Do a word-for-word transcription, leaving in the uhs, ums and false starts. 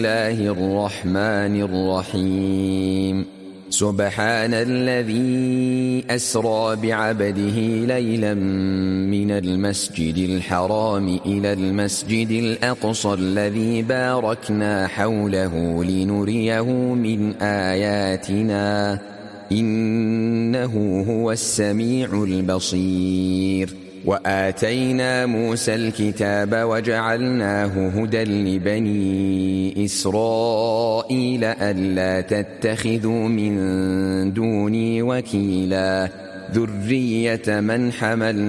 الله الرحمن الرحيم سبحان الذي أسرى بعبده ليلا من المسجد الحرام إلى المسجد الأقصى الذي باركنا حوله لنريه من آياتنا إنه هو السميع البصير. وآتينا موسى الكتاب وجعلناه هدى لبني إسرائيل ألا تتخذوا من دوني وكيلا ذرية من حملنا